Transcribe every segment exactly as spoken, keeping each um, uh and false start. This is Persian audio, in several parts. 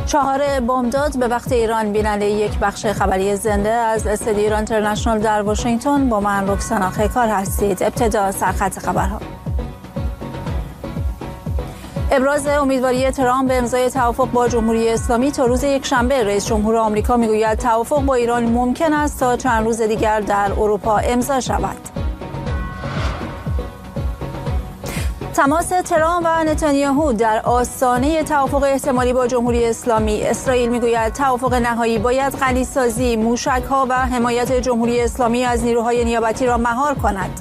چهار بامداد به وقت ایران. بیننده یک بخش خبری زنده از استدیو ایران اینترنشنال در واشنگتن با من رکسانا خیکار هستید. ابتدا سرخط خبرها. ابراز امیدواری ترامپ به امضای توافق با جمهوری اسلامی تا روز یکشنبه. رئیس جمهور آمریکا میگوید توافق با ایران ممکن است تا چند روز دیگر در اروپا امضا شود. تماس ترامپ و نتانیاهو در آستانه توافق احتمالی با جمهوری اسلامی. اسرائیل میگوید توافق نهایی باید غنیسازی، موشک‌ها و حمایت جمهوری اسلامی از نیروهای نیابتی را مهار کند.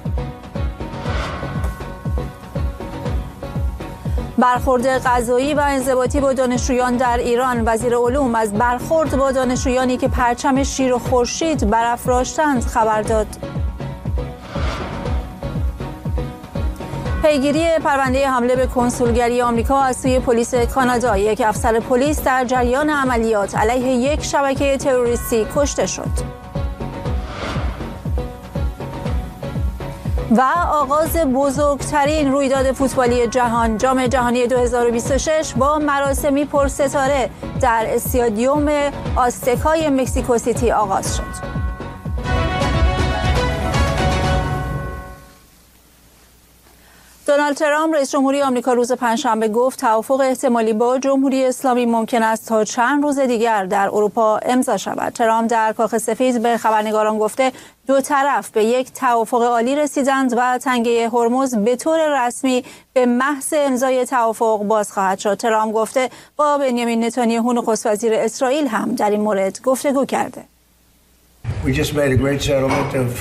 برخورد قضایی و انضباطی با دانشجویان در ایران. وزیر علوم از برخورد با دانشجویانی که پرچم شیر و خورشید برافراشتند خبر داد. پیگیری پرونده حمله به کنسولگری آمریکا از سوی پلیس کانادا. یک افسر پلیس در جریان عملیات علیه یک شبکه تروریستی کشته شد. و آغاز بزرگترین رویداد فوتبالی جهان، جام جهانی دو هزار و بیست و شش با مراسمی پرستاره در استادیوم آزتکای مکزیکو سیتی آغاز شد. دونالد ترامپ رئیس جمهوری آمریکا روز پنجشنبه گفت توافق احتمالی با جمهوری اسلامی ممکن است تا چند روز دیگر در اروپا امضا شود. ترامپ در کاخ سفید به خبرنگاران گفته دو طرف به یک توافق عالی رسیدند و تنگه هرمز به طور رسمی به محض امضای توافق باز خواهد شد. ترامپ گفته با بنیامین نتانیاهو نخست وزیر اسرائیل هم در این مورد گفتگو کرده. We just made a great settlement of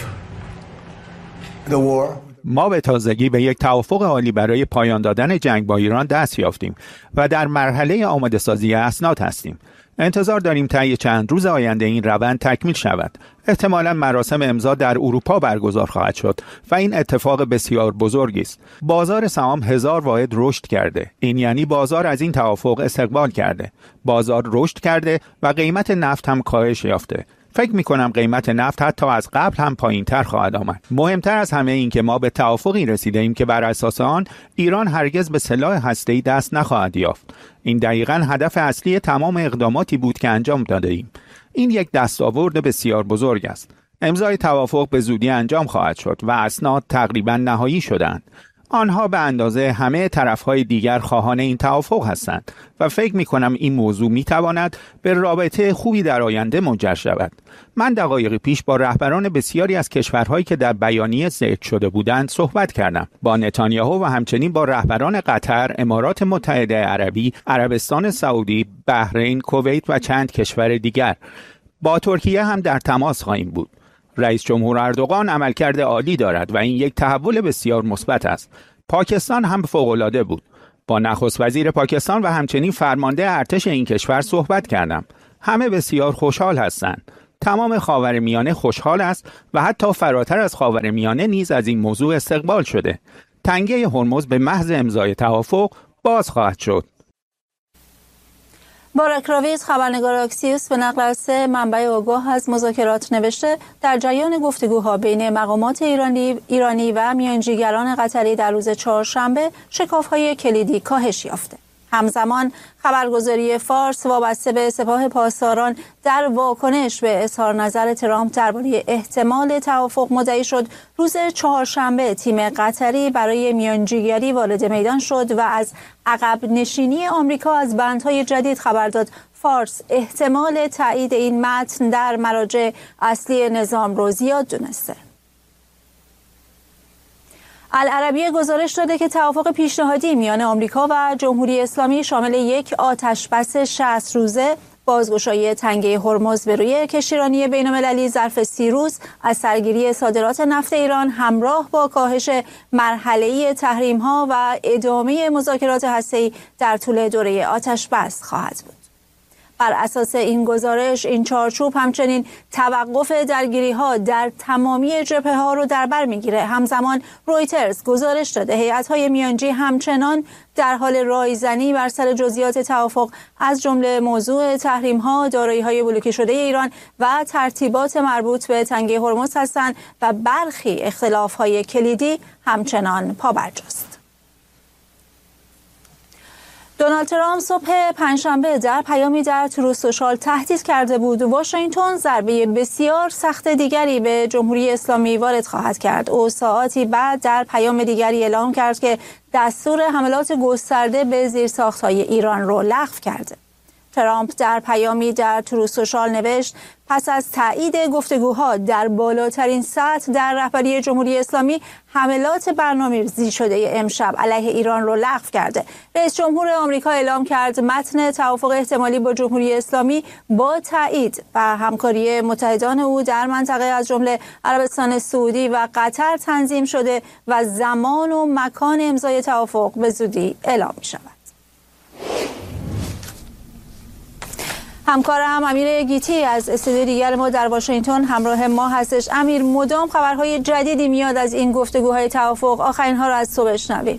the war. ما به تازگی به یک توافق عالی برای پایان دادن جنگ با ایران دست یافتیم و در مرحله آماده سازی اسناد هستیم. انتظار داریم طی چند روز آینده این روند تکمیل شود. احتمالاً مراسم امضا در اروپا برگزار خواهد شد و این اتفاق بسیار بزرگی است. بازار سهام هزار واحد رشد کرده. این یعنی بازار از این توافق استقبال کرده. بازار رشد کرده و قیمت نفت هم کاهش یافته. فکر می کنم قیمت نفت حتی از قبل هم پایین تر خواهد آمد. مهمتر از همه این که ما به توافقی رسیده ایم که بر اساس آن ایران هرگز به سلاح هسته‌ای دست نخواهد یافت. این دقیقاً هدف اصلی تمام اقداماتی بود که انجام داده ایم. این یک دستاورد بسیار بزرگ است. امضای توافق به زودی انجام خواهد شد و اسناد تقریباً نهایی شدند. آنها به اندازه همه طرفهای دیگر خواهان این توافق هستند و فکر می کنم این موضوع می تواند به رابطه خوبی در آینده منجر شود. من دقایق پیش با رهبران بسیاری از کشورهایی که در بیانیه ذکر شده بودند صحبت کردم. با نتانیاهو و همچنین با رهبران قطر، امارات متحده عربی، عربستان سعودی، بحرین، کویت و چند کشور دیگر. با ترکیه هم در تماس خواهیم بود. رئیس جمهور اردوغان عملکرد عالی دارد و این یک تحول بسیار مثبت است. پاکستان هم فوق‌العاده بود. با نخست وزیر پاکستان و همچنین فرمانده ارتش این کشور صحبت کردم. همه بسیار خوشحال هستند. تمام خاورمیانه خوشحال است و حتی فراتر از خاورمیانه نیز از این موضوع استقبال شده. تنگه هرمز به محض امضای توافق باز خواهد شد. بارک راویز خبرنگار اکسیوس به نقل از سه منبع آگاه از مذاکرات نوشته در جریان گفتگوها بین مقامات ایرانی ایرانی و میانجیگران قطری در روز چهارشنبه شکاف‌های کلیدی کاهش یافته. همزمان خبرگزاری فارس وابسته به سپاه پاسداران در واکنش به اظهار نظر ترامپ درباره احتمال توافق مدعی شد روز چهارشنبه تیم قطری برای میانجیگری وارد میدان شد و از عقب نشینی آمریکا از بندهای جدید خبر داد. فارس احتمال تایید این متن در مراجع اصلی نظام رو زیاد دونسته. العربیه گزارش داده که توافق پیشنهادی میان آمریکا و جمهوری اسلامی شامل یک آتشبس شصت روزه، بازگشایی تنگه هرمز به روی کشتیرانی بین‌المللی ظرف سی روز، از سرگیری صادرات نفت ایران همراه با کاهش مرحله‌ای تحریم‌ها و ادامه مذاکرات هسته‌ای در طول دوره آتشبس خواهد بود. بر اساس این گزارش این چارچوب همچنین توقف درگیری‌ها در تمامی جبهه‌ها رو در بر می‌گیره. همزمان رویترز گزارش داده هیئت‌های میانجی همچنان در حال رایزنی بر سر جزئیات توافق از جمله موضوع تحریم‌ها، دارایی‌های بلوکه شده ایران و ترتیبات مربوط به تنگه هرمز هستند و برخی اختلاف‌های کلیدی همچنان پابرجاست. دونالد ترامپ صبح پنجشنبه در پیامی در تروث سوشال تهدید کرده بود واشنگتن ضربه بسیار سخت دیگری به جمهوری اسلامی وارد خواهد کرد. او ساعاتی بعد در پیام دیگری اعلام کرد که دستور حملات گسترده به زیرساخت‌های ایران را لغو کرده. ترامپ در پیامی در تروث سوشال نوشت پس از تایید گفتگوها در بالاترین سطح در رهبری جمهوری اسلامی حملات برنامه‌ریزی شده امشب علیه ایران را لغو کرده. رئیس جمهور آمریکا اعلام کرد متن توافق احتمالی با جمهوری اسلامی با تایید و همکاری متحدان او در منطقه از جمله عربستان سعودی و قطر تنظیم شده و زمان و مکان امضای توافق به زودی اعلام می شود. همکارم امیر گیتی از استودیو دیگر ما در واشنگتن همراه ما هستش. امیر، مدام خبرهای جدیدی میاد از این گفتگوهای توافق، آخرین ها رو از تو بشنویم.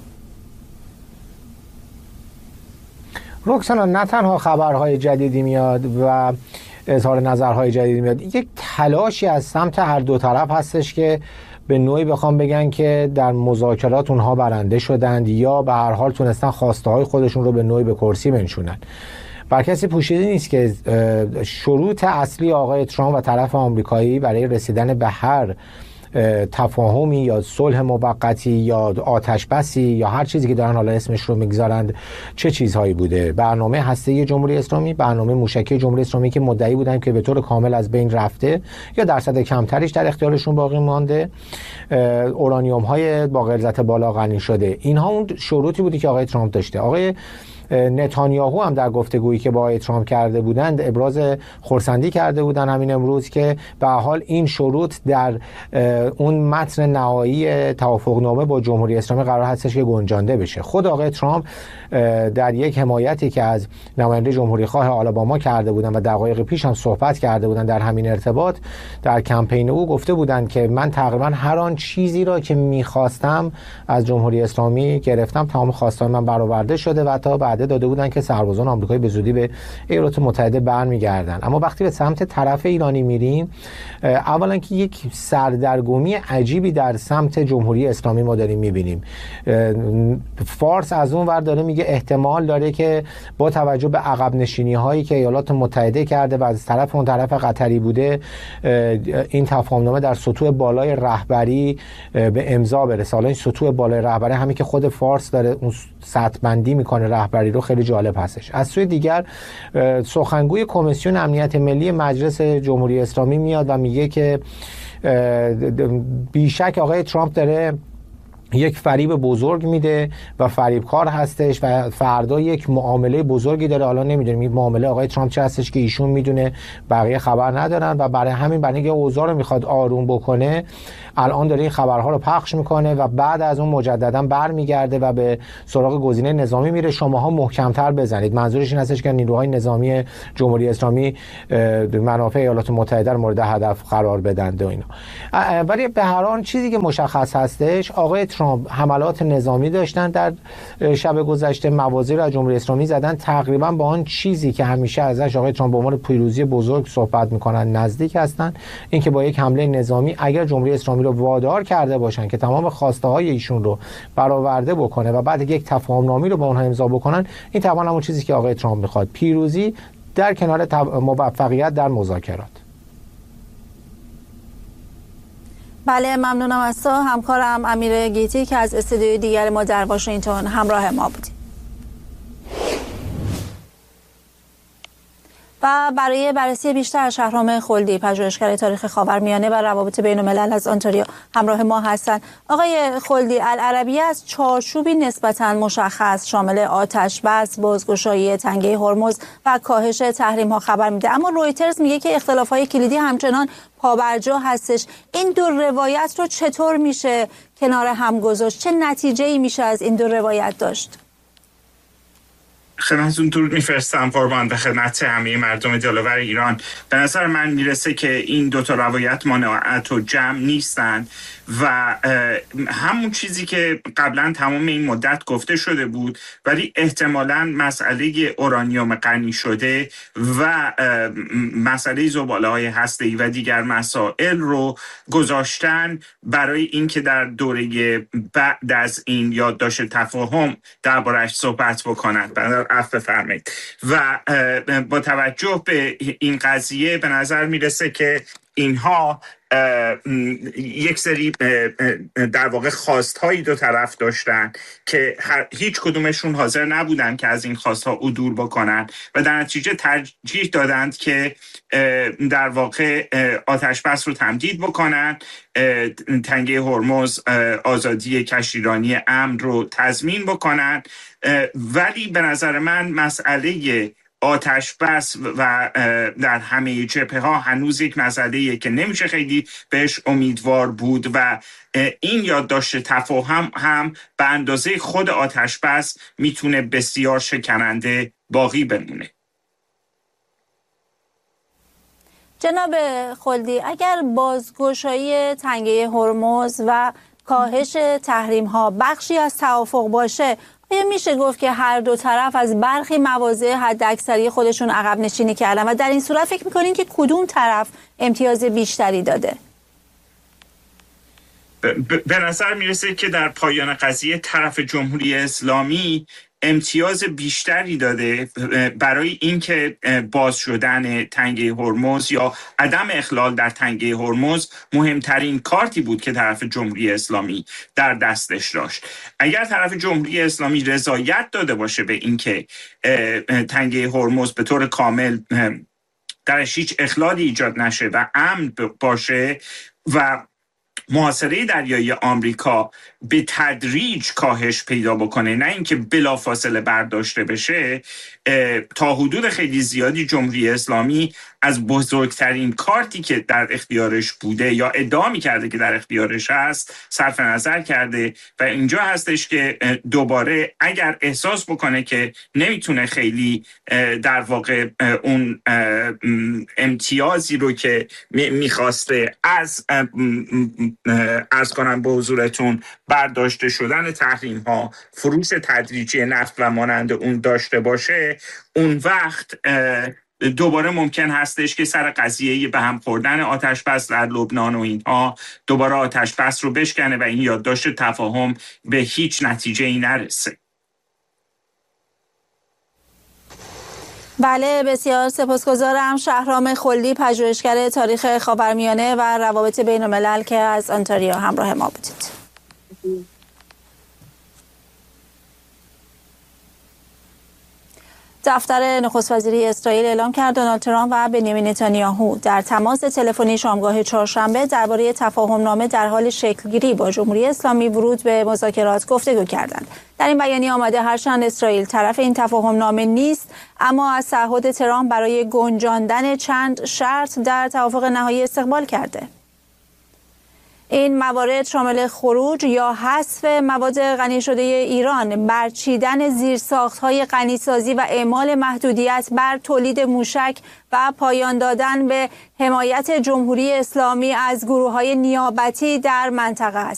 رکسانا، نه تنها خبرهای جدیدی میاد و اظهار نظرهای جدیدی میاد، یک تلاشی از سمت هر دو طرف هستش که به نوعی بخوام بگن که در مذاکرات اونها برنده شدند یا به هر حال تونستن خواسته های خودشون رو به نوعی به کرسی بنشونن. بر کسی پوشیده نیست که شروط اصلی آقای ترامپ و طرف آمریکایی برای رسیدن به هر تفاهمی یا صلح موقتی یا آتش بسی یا هر چیزی که دارن حالا اسمش رو میگذارند چه چیزهایی بوده. برنامه هسته‌ای جمهوری اسلامی، برنامه موشکی جمهوری اسلامی که مدعی بودن که به طور کامل از بین رفته یا درصد کمتریش در اختیارشون باقی مانده، اورانیوم های با غلظت بالا غنی شده. اینها اون شروطی بودی که آقای ترامپ داشته. آقای نتانیاهو هم در گفتگویی که با آقای ترامپ کرده بودند ابراز خرسندی کرده بودند همین امروز که به حال این شروط در اون متن نهایی توافقنامه با جمهوری اسلامی قرار هستش که گنجانده بشه. خود آقای ترامپ در یک حمایتی که از نماینده جمهوری خواه آلاباما کرده بودند و دقایق پیش هم صحبت کرده بودند در همین ارتباط در کمپین او گفته بودند که من تقریبا هر آن چیزی را که می‌خواستم از جمهوری اسلامی گرفتم، تمام خواستان من برآورده شده و تا بعد داده بودن که سربازان آمریکایی به زودی به ایالات متحده برمیگردن. اما وقتی به سمت طرف ایرانی میریم، اولا که یک سردرگمی عجیبی در سمت جمهوری اسلامی ما داریم میبینیم. فارس از اون ور داره میگه احتمال داره که با توجه به عقب نشینی هایی که ایالات متحده کرده و از طرف اون طرف قطری بوده این تفاهمنامه در سطوح بالای رهبری به امضا برسه. حالا این سطوح بالای رهبری همین که خود فارس داره اون سطح بندی میکنه رهبری رو، خیلی جالب هستش. از سوی دیگر سخنگوی کمیسیون امنیت ملی مجلس جمهوری اسلامی میاد و میگه که بیشک آقای ترامپ داره یک فریب بزرگ میده و فریبکار هستش و فردا یک معامله بزرگی داره. حالا نمیدونیم این معامله آقای ترامپ چه هستش که ایشون میدونه، بقیه خبر ندارن و برای همین برای اینکه اوضاع رو میخواد آروم بکنه الان داره این خبرها رو پخش میکنه و بعد از اون مجددا برمیگرده و به سراغ گزینه نظامی میره. شماها محکمتر بزنید. منظورش این هستش که نیروهای نظامی جمهوری اسلامی منافع ایالات متحده رو مورد هدف قرار بدن و اینا. ولی به هر حال چیزی که مشخص هستش، آقای ترامپ حملات نظامی داشتن در شب گذشته، مواضعی را جمهوری اسلامی زدن تقریبا با آن چیزی که همیشه ازش آقای ترامپ به عنوان پیروزی بزرگ صحبت میکنن نزدیک هستن. اینکه با یک حمله نظامی اگر جمهوری اسلامی رو وادار کرده باشن که تمام خواسته های ایشون رو برآورده بکنه و بعد یک تفاهم نامه رو با اونها امضا بکنن، این طبعا همون چیزی که آقای ترامپ میخواد، پیروزی در کنار موفقیت در مذاکرات. بله، ممنونم از تو همکارم امیر گیتی که از استودیوی دیگر ما در واشنگتن همراه ما بودیم. و برای بررسی بیشتر شهرام خلدی، پژوهشگر تاریخ خاورمیانه و روابط بین الملل از آنتاریو همراه ما هستند. آقای خلدی، العربیه از چارچوبی نسبتاً مشخص شامل آتش بس، بازگشایی تنگه هرمز و کاهش تحریم ها خبر میده، اما رویترز میگه که اختلاف های کلیدی همچنان پابرجا هستش. این دو روایت رو چطور میشه کنار هم گذاشت؟ چه نتیجه‌ای میشه از این دو روایت داشت؟ خدمتتون درود میفرستم قربان و خدمت همه مردم دلاور ایران. به نظر من میرسه که این دوتا روایت مناعت و جمع نیستن و همون چیزی که قبلا تمام این مدت گفته شده بود، ولی احتمالاً مسئله اورانیوم غنی شده و مسئله زباله‌های هسته‌ای و دیگر مسائل رو گذاشتن برای اینکه در دوره بعد از این یادداشت تفاهم درباره‌اش صحبت بکنند. عفو بفرمایید. و با توجه به این قضیه به نظر میرسه که اینها یک سری در واقع خواستهایی دو طرف داشتن که هیچ کدومشون حاضر نبودن که از این خواستها عدول بکنن و در نتیجه ترجیح دادند که در واقع آتش بس رو تمدید بکنن، تنگه هرمز آزادی کشتیرانی امن رو تضمین بکنن. ولی به نظر من مسئله آتش بس و در همه جبهه ها هنوز یک مسئله‌ایه که نمیشه خیلی بهش امیدوار بود و این یادداشت تفاهم هم به اندازه خود آتش بس میتونه بسیار شکننده باقی بمونه. جناب خلدی، اگر بازگشایی تنگه هرمز و کاهش تحریم ها بخشی از توافق باشه، آیا میشه گفت که هر دو طرف از برخی مواضع حداکثری خودشون عقب نشینی کردن و در این صورت فکر میکنین که کدوم طرف امتیاز بیشتری داده؟ به نظر میرسه که در پایان قضیه طرف جمهوری اسلامی امتیاز بیشتری داده برای اینکه باز شدن تنگه هرمز یا عدم اخلال در تنگه هرمز مهمترین کارتی بود که طرف جمهوری اسلامی در دستش داشت. اگر طرف جمهوری اسلامی رضایت داده باشه به اینکه تنگه هرمز به طور کامل درش هیچ اخلالی ایجاد نشه و امن باشه و محاصره دریایی آمریکا به تدریج کاهش پیدا بکنه، نه اینکه بلافاصله برداشته بشه، تا حدود خیلی زیادی جمهوری اسلامی از بزرگترین کارتی که در اختیارش بوده یا ادعا می‌کرده که در اختیارش هست صرف نظر کرده و اینجا هستش که دوباره اگر احساس بکنه که نمیتونه خیلی در واقع اون امتیازی رو که میخواسته از عرض کنم به حضورتون برداشته شدن تحریم ها، فروش تدریجی نفت و مانند اون داشته باشه، اون وقت دوباره ممکن هستش که سر قضیه به هم خوردن آتش بس در لبنان و اینها دوباره آتش بس رو بشکنه و این یادداشت تفاهم به هیچ نتیجه ای نرسه. بله، بسیار سپاسگزارم. شهرام خلدی، پژوهشگر تاریخ خاورمیانه و روابط بین الملل که از آنتاریو همراه ما بودید. دفتر نخست وزیری اسرائیل اعلام کرد دونالد ترامپ و بنیامین نتانیاهو در تماس تلفنی شامگاه چهارشنبه درباره تفاهم‌نامه در حال شکلگیری با جمهوری اسلامی ورود به مذاکرات گفتگو کردند. در این بیانیه آمده هرچند اسرائیل طرف این تفاهم‌نامه نیست، اما از تعهد ترامپ برای گنجاندن چند شرط در توافق نهایی استقبال کرده. این موارد شامل خروج یا حذف مواد غنی شده ایران، برچیدن زیرساخت‌های غنیسازی و اعمال محدودیت بر تولید موشک و پایان دادن به حمایت جمهوری اسلامی از گروه‌های نیابتی در منطقه است.